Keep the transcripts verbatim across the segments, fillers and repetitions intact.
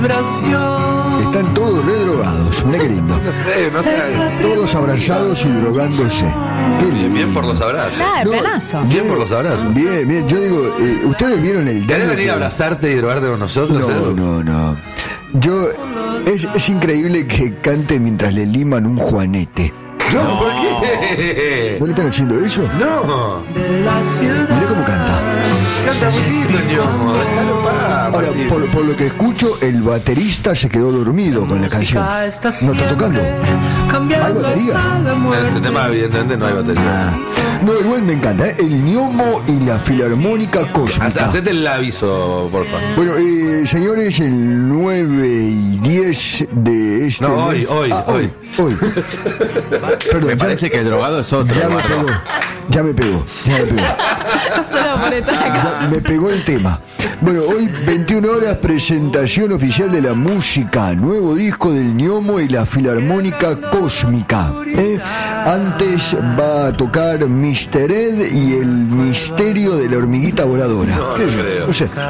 vibración. Están todos redrogados, mirá qué lindo. No sé, no sé. Todos abrazados y drogándose. Qué lindo. Bien, bien por los abrazos. Claro, No, planazo. Bien por los abrazos. Bien, bien, yo digo, eh, ¿ustedes vieron el ¿Querés daño venir que- a abrazarte y drogarte con nosotros? No, Edu? no, no. Yo, es, es increíble que cante mientras le liman un juanete. No, ¿por qué? ¿No le están haciendo eso? No. Mirá cómo canta. Canta muy lindo, ñomo. Déjalo pa. Ahora, Martín. por, por lo que escucho, el baterista se quedó dormido con la canción. ¿No está tocando? ¿Hay batería? En este tema, evidentemente, no hay batería. Ah, no, igual me encanta, ¿eh? El Ñomo y la Filarmónica Haz- Cósmica. Hacete el aviso, porfa. Bueno, eh, señores, el nueve y diez de este No, hoy, mes- hoy, Ah, hoy. hoy. Perdón, Me ya- parece que el drogado es otro. ya me Eduardo. pegó, ya me pegó, ya me pegó. Solo por estar acá. Ya me pegó el tema. Bueno, hoy veintiuna horas, presentación oficial de la música, nuevo disco del Ñomo y la Filarmónica Cósmica. ¿eh? Antes va a tocar mister Ed y el misterio de la hormiguita voladora. No, ¿Qué no sé yo? creo. No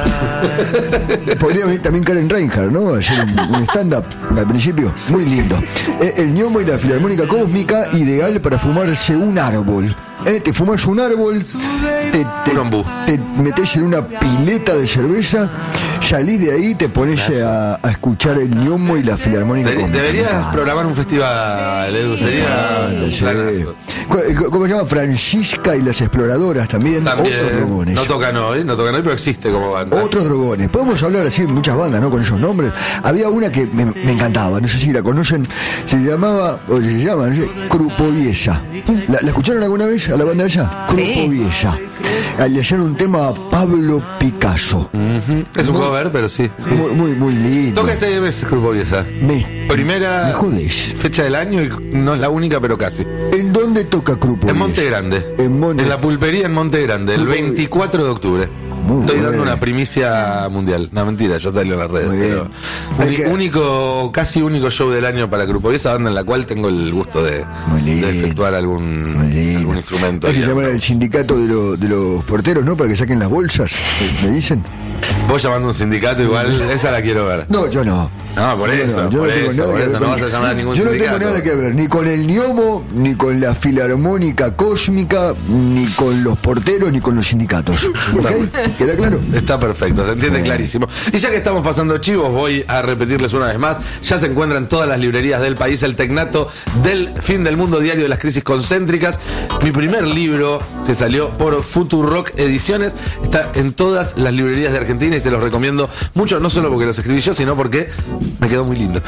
sé. Podría venir también Karen Reinhardt, ¿no? Hacer un, un stand-up al principio. Muy lindo. Eh, el Ñomo y la Filarmónica Cósmica, ideal para fumarse un árbol. ¿eh? Te fumas un árbol, te, te, Un ombú. te metes en una pileta de cerveza, salís de ahí y te pones a, a escuchar el Ñomo y la Filarmónica Debe- Cósmica. Deberías programar un festival, Edu. Sería. Ah, no un sé. planazo. ¿Cómo- ¿Cómo se llama? Francisca y las exploradoras también. También. Otros drogones. No tocan hoy, no tocan hoy, pero existe como banda. Otros drogones. Podemos hablar así de muchas bandas, ¿no? Con esos nombres. Había una que me, me encantaba, no sé si la conocen. Se llamaba, o se llama, no sé, Crupoviesa. ¿La, ¿La escucharon alguna vez a la banda esa? Sí. Crupoviesa. Le hicieron un tema a Pablo Picasso. Ujú. Es un cover, pero sí. sí. Muy, muy, muy lindo. Toca este mes, Grupo Viesa. Me, Primera me jodes. fecha del año y no es la única, pero casi. ¿En dónde toca Crupoviesa? En Monte Grande. En Monte- En la pulpería en Monte Grande, el Muy bien. veinticuatro de octubre. Muy Estoy bueno. dando una primicia mundial. No, mentira, ya salió en las redes. Muy bien. Pero Hay uni- que- único, casi único show del año para Grupo Viesa, banda en la cual tengo el gusto de, Muy lindo. de efectuar algún, Muy lindo. algún instrumento. Hay que digamos. llamar al sindicato de, lo- de los porteros, ¿no? Para que saquen las bolsas. ¿Me dicen? Vos llamando a un sindicato, igual, esa la quiero ver. No, yo no. No, por Yo eso, no, yo por no tengo eso, nada por que eso ver no con- vas a llamar a ningún Yo no sindicato. tengo nada que ver ni con el Ñomo, ni con la Filarmónica Cósmica, ni con los porteros, ni con los sindicatos. ¿Ok? ¿Queda claro? Está perfecto, se entiende Bien. clarísimo. Y ya que estamos pasando chivos, voy a repetirles una vez más. Ya se encuentra en todas las librerías del país el Tecnato del Fin del Mundo, Diario de las Crisis Concéntricas. Mi primer libro, que salió por Futurock Ediciones, está en todas las librerías de Argentina y se los recomiendo mucho, no solo porque los escribí yo, sino porque me quedó muy lindo.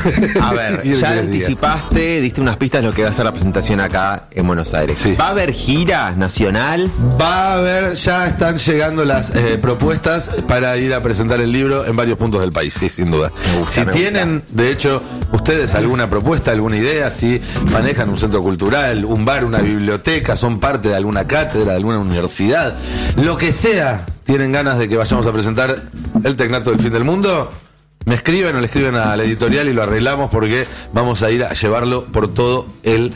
A ver, ¿Qué ya querés que diga? anticipaste, diste unas pistas de lo que va a ser la presentación acá en Buenos Aires. Sí. ¿Va a haber gira nacional? Va a haber, ya están llegando las eh, propuestas para ir a presentar el libro en varios puntos del país, sí, sin duda. Me gusta, si me tienen, de hecho, ustedes alguna propuesta, alguna idea, si manejan un centro cultural, un bar, una biblioteca, son parte de alguna cátedra, de alguna universidad, lo que sea, tienen ganas de que vayamos a presentar el Tecnato del Fin del Mundo, me escriben o le escriben a la editorial y lo arreglamos porque vamos a ir a llevarlo por todo el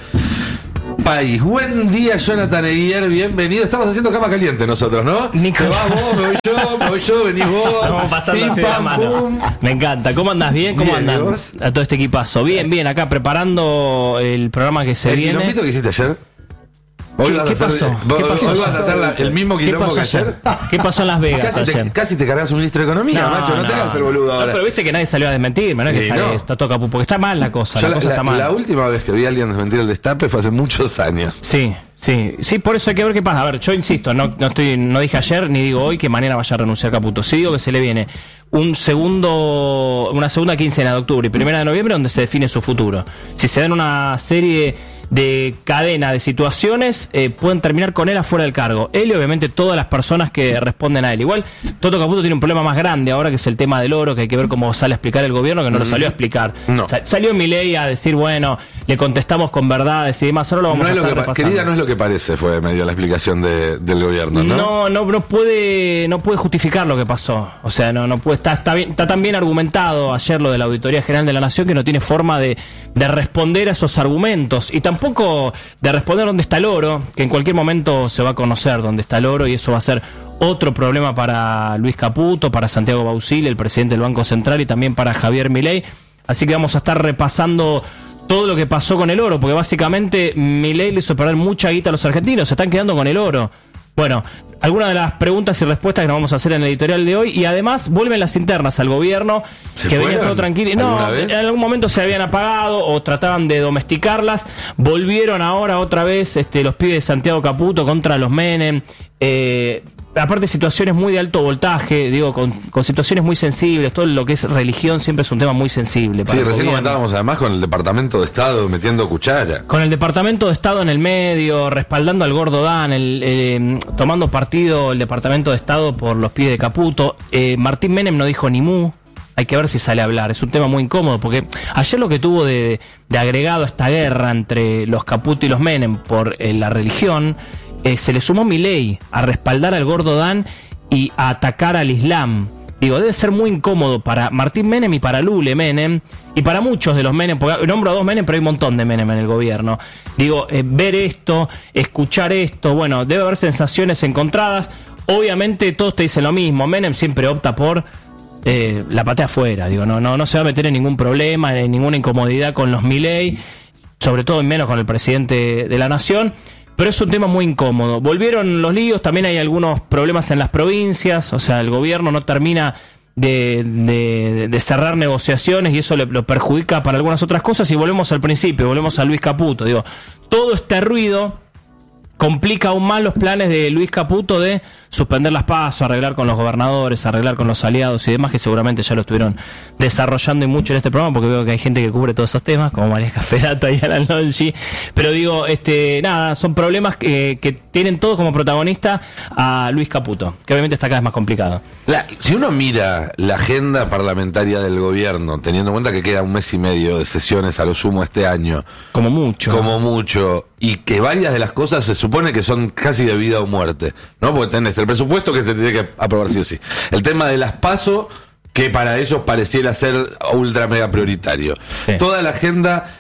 país. Buen día, Jonathan Eguier, bienvenido. Estamos haciendo cama caliente nosotros, ¿no? Nico. Te vas vos, me voy yo, me voy yo, venís vos. Estamos pasando Pim, así de la pam, mano. pum. Me encanta. ¿Cómo andás? ¿Bien? ¿Cómo Bien, ¿y andan? vos? A todo este equipazo. Bien, bien. Acá preparando el programa que se ¿El viene. quilombito que hiciste ayer? Hoy ¿Qué, vas a qué hacer- pasó? vos- ¿Qué pasó? Hoy vas a hacer la- el mismo ¿Qué quilombo pasó que ayer? ayer. ¿Qué pasó en Las Vegas Casi te, ayer? casi te cargas un ministro de Economía, macho. No, te hagas el boludo No, ahora. pero viste que nadie salió a desmentirme, no es que Sí, sale, no. está toca porque está mal la cosa, Yo la, la, cosa la- está mal. la última vez que vi a alguien desmentir el destape fue hace muchos años. Sí, sí, sí, por eso hay que ver qué pasa. A ver, yo insisto, no, no estoy, no dije ayer ni digo hoy que mañana vaya a renunciar Caputo. Sí digo que se le viene un segundo, una segunda quincena de octubre y primera de noviembre donde se define su futuro. Si se dan una serie de cadena de situaciones, eh, pueden terminar con él afuera del cargo. Él y obviamente todas las personas que responden a él. Igual, Toto Caputo tiene un problema más grande ahora, que es el tema del oro, que hay que ver cómo sale a explicar el gobierno, que no lo salió a explicar. No. Sa- Salió Milei a decir, bueno, le contestamos con verdades y demás. Ahora lo vamos no a es lo estar que pa- repasando. Querida, no es lo que parece, fue medio la explicación de, del gobierno, ¿no? No, no, no puede, no puede justificar lo que pasó. O sea, no, no puede, está, está bien, está tan bien argumentado ayer lo de la Auditoría General de la Nación que no tiene forma de, de responder a esos argumentos y tampoco de responder dónde está el oro, que en cualquier momento se va a conocer dónde está el oro y eso va a ser otro problema para Luis Caputo, para Santiago Bausili, el presidente del Banco Central, y también para Javier Milei. Así que vamos a estar repasando todo lo que pasó con el oro, porque básicamente Milei le hizo perder mucha guita a los argentinos, se están quedando con el oro. Bueno, algunas de las preguntas y respuestas que nos vamos a hacer en el editorial de hoy, y además vuelven las internas al gobierno, ¿Se que venía fueron? todo tranquilo. No, ¿Alguna vez? en algún momento se habían apagado o trataban de domesticarlas, volvieron ahora otra vez este, los pibes de Santiago Caputo contra los Menem, eh, aparte situaciones muy de alto voltaje, digo, con, con situaciones muy sensibles, todo lo que es religión siempre es un tema muy sensible. Para Sí, el recién gobierno. comentábamos además con el Departamento de Estado metiendo cuchara. Con el Departamento de Estado en el medio, respaldando al Gordo Dan, el, eh, tomando partido el Departamento de Estado por los pies de Caputo. Eh, Martín Menem no dijo ni mu. Hay que ver si sale a hablar. Es un tema muy incómodo porque ayer lo que tuvo de, de agregado a esta guerra entre los Caputo y los Menem por eh, la religión, eh, se le sumó Milei a respaldar al Gordo Dan y a atacar al Islam. Digo, debe ser muy incómodo para Martín Menem y para Lule Menem y para muchos de los Menem, porque nombro a dos Menem, pero hay un montón de Menem en el gobierno. Digo, eh, ver esto, escuchar esto, bueno, debe haber sensaciones encontradas. Obviamente todos te dicen lo mismo, Menem siempre opta por eh, la patea afuera, digo, no, no, no se va a meter en ningún problema, en ninguna incomodidad con los Milei, sobre todo y menos con el presidente de la nación. Pero es un tema muy incómodo. Volvieron los líos, también hay algunos problemas en las provincias, o sea, el gobierno no termina de, de, de cerrar negociaciones y eso le, lo perjudica para algunas otras cosas. Y volvemos al principio, volvemos a Luis Caputo. Digo, todo este ruido complica aún más los planes de Luis Caputo de suspender las PASO, arreglar con los gobernadores, arreglar con los aliados y demás, que seguramente ya lo estuvieron desarrollando y mucho en este programa, porque veo que hay gente que cubre todos esos temas, como María Cafferata y Alan Lolgi. Pero digo, este, nada, son problemas que, que tienen todos como protagonista a Luis Caputo, que obviamente está cada vez más complicado. La- si uno mira la agenda parlamentaria del gobierno, teniendo en cuenta que queda un mes y medio de sesiones a lo sumo este año, Como mucho. como mucho, y que varias de las cosas se supone que son casi de vida o muerte, ¿no? Porque tenés el presupuesto que se tiene que aprobar sí o sí. El tema de las PASO, que para ellos pareciera ser ultra mega prioritario. Sí. Toda la agenda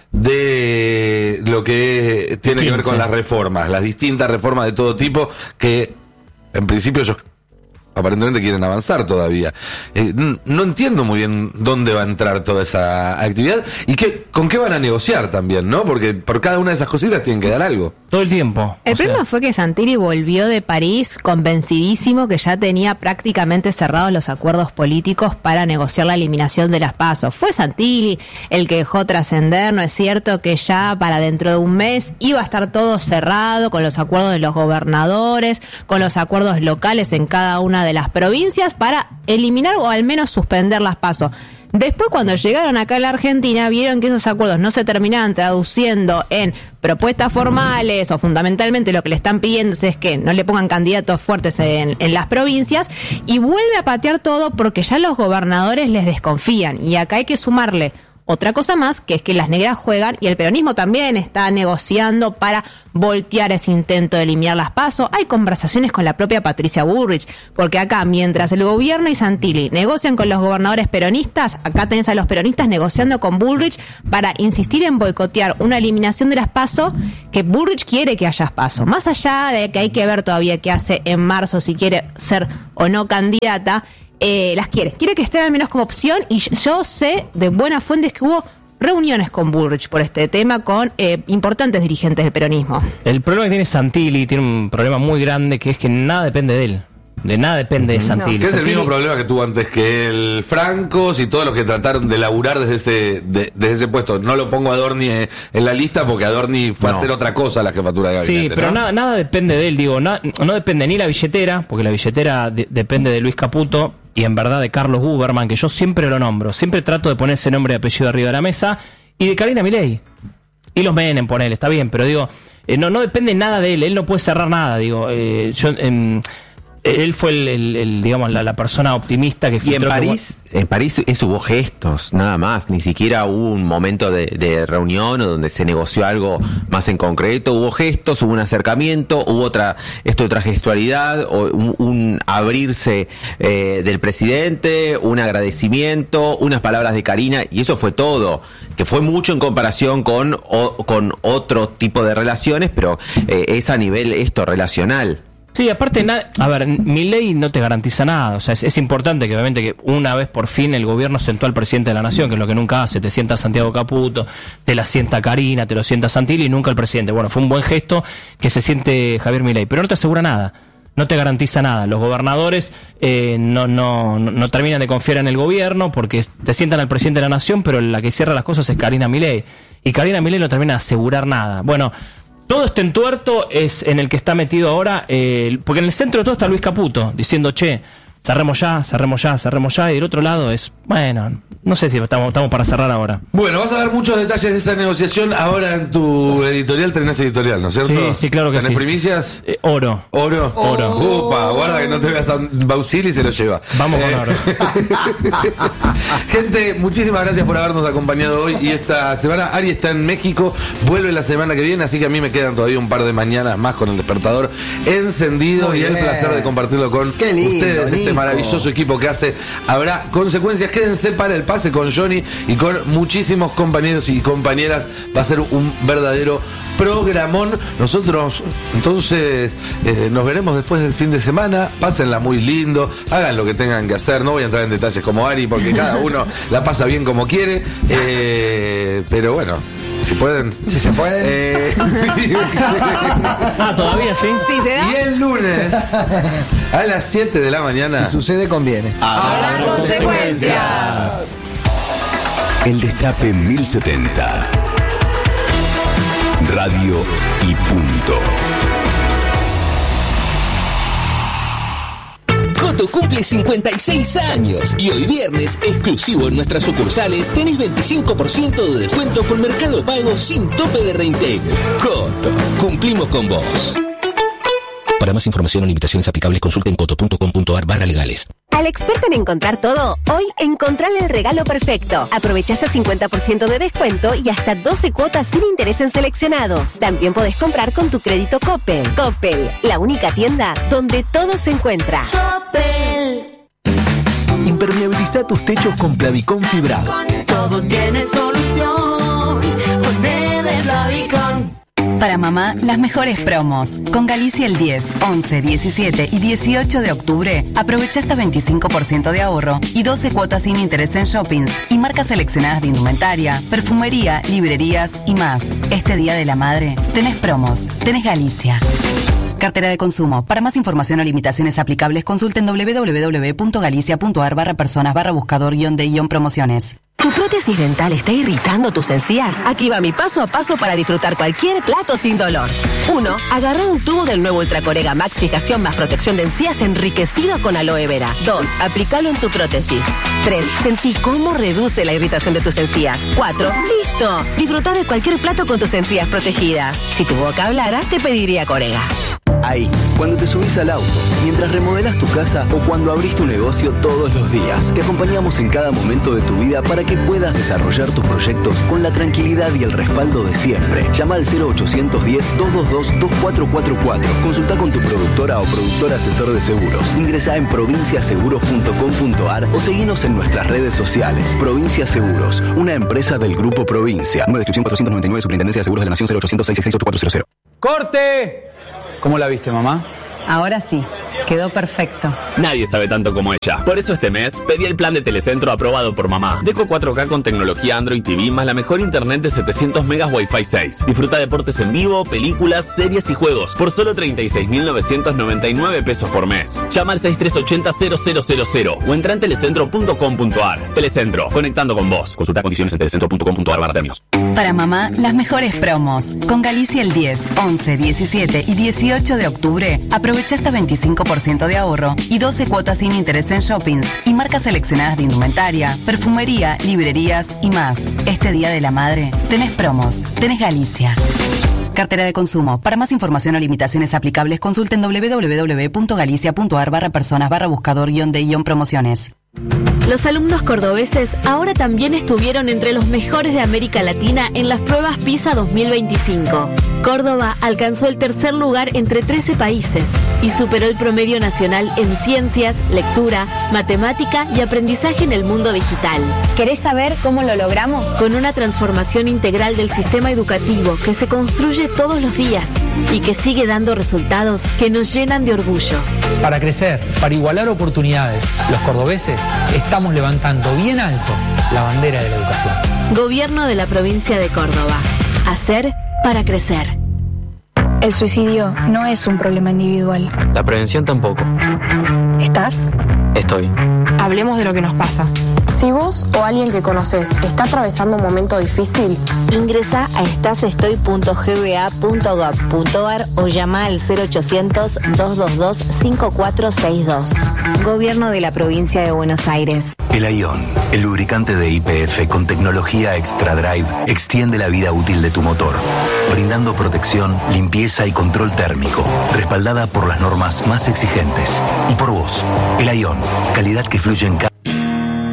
de lo que tiene que ver quince. con las reformas, las distintas reformas de todo tipo, que en principio ellos aparentemente quieren avanzar todavía. Eh, n- no entiendo muy bien dónde va a entrar toda esa actividad y qué, con qué van a negociar también, ¿no? Porque por cada una de esas cositas tienen que dar algo. Todo el tiempo. El O sea, problema fue que Santilli volvió de París convencidísimo que ya tenía prácticamente cerrados los acuerdos políticos para negociar la eliminación de las PASO. Fue Santilli el que dejó trascender, ¿no es cierto?, que ya para dentro de un mes iba a estar todo cerrado con los acuerdos de los gobernadores, con los acuerdos locales en cada una de las provincias para eliminar o al menos suspender las PASO. Después, cuando llegaron acá a la Argentina, vieron que esos acuerdos no se terminaban traduciendo en propuestas formales o fundamentalmente lo que le están pidiendo es que no le pongan candidatos fuertes en, en las provincias y vuelve a patear todo porque ya los gobernadores les desconfían. Y acá hay que sumarle otra cosa más, que es que las negras juegan y el peronismo también está negociando para voltear ese intento de eliminar las PASO. Hay conversaciones con la propia Patricia Bullrich, porque acá, mientras el gobierno y Santilli negocian con los gobernadores peronistas, acá tenés a los peronistas negociando con Bullrich para insistir en boicotear una eliminación de las PASO, que Bullrich quiere que haya PASO. Más allá de que hay que ver todavía qué hace en marzo, si quiere ser o no candidata, Eh, las quiere, quiere que estén al menos como opción y yo sé de buenas fuentes que hubo reuniones con Bullrich por este tema con eh, importantes dirigentes del peronismo. El problema que tiene Santilli tiene un problema muy grande, que es que nada depende de él. De nada depende de Santilli. Que es el Santilli- mismo problema que tuvo antes que el Francos y todos los que trataron de laburar desde ese de- desde ese puesto. No lo pongo a Adorni eh, en la lista porque Adorni fue No. a hacer otra cosa a la jefatura de gabinete. Sí, pero ¿no? nada, nada depende de él, digo, na- no depende ni la billetera, porque la billetera de- depende de Luis Caputo y en verdad de Carlos Buberman, que yo siempre lo nombro, siempre trato de poner ese nombre y apellido arriba de la mesa, y de Karina Milei. Y los Menem, ponele, está bien, pero digo, eh, no, no depende nada de él, él no puede cerrar nada, digo, eh, yo... em, Él fue el, el, el digamos, la, la persona optimista que Y en filtró que- París, en París eso hubo gestos, nada más. Ni siquiera hubo un momento de, de reunión o donde se negoció algo más en concreto. Hubo gestos, hubo un acercamiento, hubo otra, esto otra gestualidad, o un, un abrirse eh, del presidente, un agradecimiento, unas palabras de Karina, y eso fue todo. Que fue mucho en comparación con, o, con otro tipo de relaciones, pero eh, es a nivel esto relacional. Sí, aparte, na- a ver, Milei no te garantiza nada. O sea, es, es importante que obviamente que una vez por fin el gobierno sentó al presidente de la nación, que es lo que nunca hace. Te sienta Santiago Caputo, te la sienta Karina, te lo sienta Santilli y nunca el presidente. Bueno, fue un buen gesto que se siente Javier Milei, pero no te asegura nada. No te garantiza nada. Los gobernadores eh, no, no, no, no terminan de confiar en el gobierno porque te sientan al presidente de la nación, pero la que cierra las cosas es Karina Milei. Y Karina Milei no termina de asegurar nada. Bueno, todo este entuerto es en el que está metido ahora, eh, porque en el centro de todo está Luis Caputo, diciendo, che, cerremos ya, cerremos ya, cerremos ya, y del otro lado es, bueno, no sé si estamos, estamos para cerrar ahora. Bueno, vas a dar muchos detalles de esa negociación ahora en tu editorial, tenés editorial, ¿no es cierto? Sí, sí, claro que ¿Tenés sí. primicias? Eh, oro. ¿Oro? Oro. Upa, guarda que no te veas a un Bausil y se lo lleva. Vamos con Eh, oro. Gente, muchísimas gracias por habernos acompañado hoy y esta semana. Ari está en México, vuelve la semana que viene, así que a mí me quedan todavía un par de mañanas más con el despertador encendido. Muy y el bien. placer de compartirlo con Qué lindo, ustedes, este Nico. maravilloso equipo que hace Habrá Consecuencias. Quédense para el pase con Johnny y con muchísimos compañeros y compañeras. Va a ser un verdadero programón. Nosotros entonces eh, nos veremos después del fin de semana. Pásenla muy lindo, hagan lo que tengan que hacer. No voy a entrar en detalles como Ari porque cada uno la pasa bien como quiere, eh, pero bueno, si pueden. Si se puede. Eh, Ah, todavía sí. Sí, se da. y el lunes a las siete de la mañana. Si sucede, conviene. Habrá consecuencias. El Destape mil setenta. Radio y punto. Coto cumple cincuenta y seis años y hoy viernes, exclusivo en nuestras sucursales, tenés veinticinco por ciento de descuento por Mercado Pago sin tope de reintegro. Coto, cumplimos con vos. Para más información o limitaciones aplicables, consulten coto punto com punto ar barra legales. Al experto en encontrar todo, hoy encontrale el regalo perfecto. Aprovecha hasta cincuenta por ciento de descuento y hasta doce cuotas sin interés en seleccionados. También podés comprar con tu crédito Coppel. Coppel, la única tienda donde todo se encuentra. Impermeabiliza tus techos con Plavicón fibrado. Todo tiene solución. Ponele Plavicón. Para mamá, las mejores promos. Con Galicia el diez, once, diecisiete y dieciocho de octubre, aprovecha hasta veinticinco por ciento de ahorro y doce cuotas sin interés en shoppings y marcas seleccionadas de indumentaria, perfumería, librerías y más. Este Día de la Madre, tenés promos, tenés Galicia. Cartera de consumo. Para más información o limitaciones aplicables, consulten doble u doble u doble u punto galicia punto ar barra personas barra buscador guión de guión promociones. ¿Tu prótesis dental está irritando tus encías? Aquí va mi paso a paso para disfrutar cualquier plato sin dolor. uno. Agarra un tubo del nuevo Ultracorega Max Fijación más protección de encías enriquecido con aloe vera. dos. Aplícalo en tu prótesis. tres. Sentí cómo reduce la irritación de tus encías. cuatro. ¡Listo! Disfruta de cualquier plato con tus encías protegidas. Si tu boca hablara, te pediría Corega. Ahí, cuando te subís al auto, mientras remodelas tu casa o cuando abrís tu negocio todos los días. Te acompañamos en cada momento de tu vida para que puedas desarrollar tus proyectos con la tranquilidad y el respaldo de siempre. Llama al cero ochocientos diez, doscientos veintidós, veinticuatro cuarenta y cuatro. Consulta con tu productora o productor asesor de seguros. Ingresa en provincia seguros punto com punto ar o seguinos en nuestras redes sociales. Provincia Seguros, una empresa del Grupo Provincia. Número de inscripción cuatrocientos noventa y nueve, Superintendencia de Seguros de la Nación, cero ochocientos, seiscientos sesenta y seis, ochenta y cuatro cero. ¡Corte! ¿Cómo la viste, mamá? Ahora sí, quedó perfecto. Nadie sabe tanto como ella. Por eso este mes pedí el plan de Telecentro aprobado por mamá. Deco cuatro K con tecnología Android T V más la mejor internet de setecientos megas Wi-Fi seis. Disfruta deportes en vivo, películas, series y juegos por solo treinta y seis mil novecientos noventa y nueve pesos por mes. Llama al seis tres ocho cero, cero cero cero cero o entra en telecentro punto com punto ar. Telecentro, conectando con vos. Consulta condiciones en telecentro punto com punto ar barra términos. Para mamá, las mejores promos. Con Galicia el diez, once, diecisiete y dieciocho de octubre, aprovecha hasta veinticinco por ciento de ahorro y doce cuotas sin interés en shoppings y marcas seleccionadas de indumentaria, perfumería, librerías y más. Este Día de la Madre, tenés promos, tenés Galicia. Cartera de consumo. Para más información o limitaciones aplicables, consulten doble u doble u doble u punto galicia punto a r barra personas barra buscador guión de guión promociones. Los alumnos cordobeses ahora también estuvieron entre los mejores de América Latina en las pruebas PISA dos mil veinticinco. Córdoba alcanzó el tercer lugar entre trece países y superó el promedio nacional en ciencias, lectura, matemática y aprendizaje en el mundo digital. ¿Querés saber cómo lo logramos? Con una transformación integral del sistema educativo que se construye todos los días y que sigue dando resultados que nos llenan de orgullo. Para crecer, para igualar oportunidades, los cordobeses estamos levantando bien alto la bandera de la educación. Gobierno de la provincia de Córdoba. Hacer para crecer. El suicidio no es un problema individual. La prevención tampoco. ¿Estás? Estoy. Hablemos de lo que nos pasa. Si vos o alguien que conoces está atravesando un momento difícil, ingresa a estasestoy punto g b a punto gov punto a r o llama al cero ochocientos, dos dos dos, cinco cuatro seis dos. Gobierno de la provincia de Buenos Aires. El Ion, el lubricante de Y P F con tecnología Extra Drive, extiende la vida útil de tu motor, brindando protección, limpieza y control térmico, respaldada por las normas más exigentes. Y por vos, el Ion, calidad que fluye en cada